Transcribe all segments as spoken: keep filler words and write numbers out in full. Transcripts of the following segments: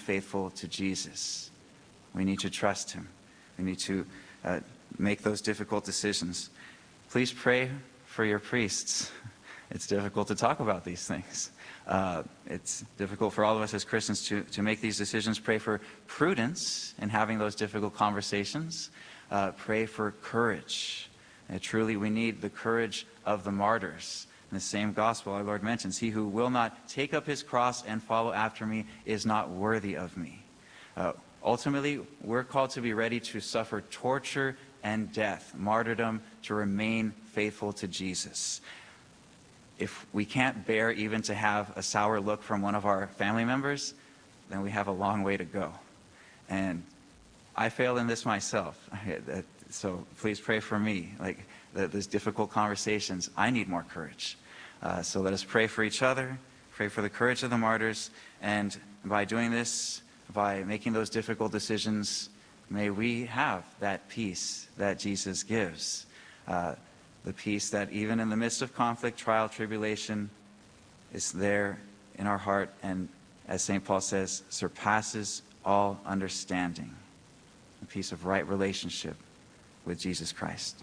faithful to Jesus. We need to trust him. We need to uh, make those difficult decisions. Please pray for your priests. It's difficult to talk about these things. Uh, it's difficult for all of us as Christians to, to make these decisions. Pray for prudence in having those difficult conversations. Uh, pray for courage. And truly, we need the courage of the martyrs. In the same gospel, our Lord mentions, he who will not take up his cross and follow after me is not worthy of me. Uh, ultimately, we're called to be ready to suffer torture and death, martyrdom, to remain faithful to Jesus. If we can't bear even to have a sour look from one of our family members, then we have a long way to go. And I fail in this myself. So please pray for me. Like those difficult conversations, I need more courage. Uh, so let us pray for each other, pray for the courage of the martyrs, and by doing this, by making those difficult decisions, may we have that peace that Jesus gives. Uh, the peace that even in the midst of conflict, trial, tribulation, is there in our heart, and as Saint Paul says, surpasses all understanding. The peace of right relationship with Jesus Christ.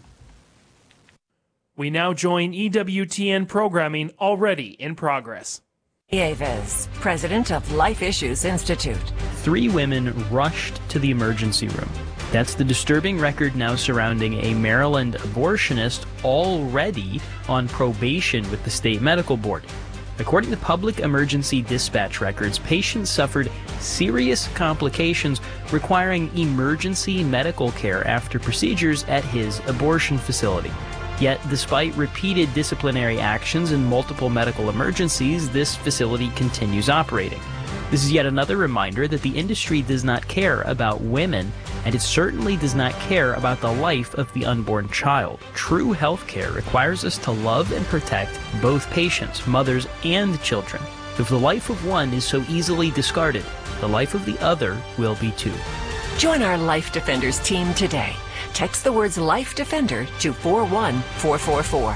We now join E W T N programming already in progress. Nieves, president of Life Issues Institute. Three women rushed to the emergency room. That's the disturbing record now surrounding a Maryland abortionist already on probation with the state medical board. According to public emergency dispatch records, patients suffered serious complications requiring emergency medical care after procedures at his abortion facility. Yet, despite repeated disciplinary actions and multiple medical emergencies, this facility continues operating. This is yet another reminder that the industry does not care about women, and it certainly does not care about the life of the unborn child. True health care requires us to love and protect both patients, mothers, and children. If the life of one is so easily discarded, the life of the other will be too. Join our Life Defenders team today. Text the words Life Defender to four one four four four.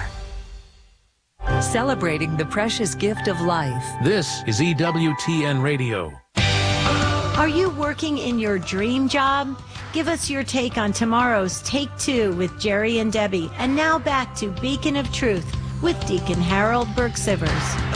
Celebrating the precious gift of life. This is E W T N Radio. Are you working in your dream job? Give us your take on tomorrow's Take Two with Jerry and Debbie. And now back to Beacon of Truth with Deacon Harold Burke-Sivers.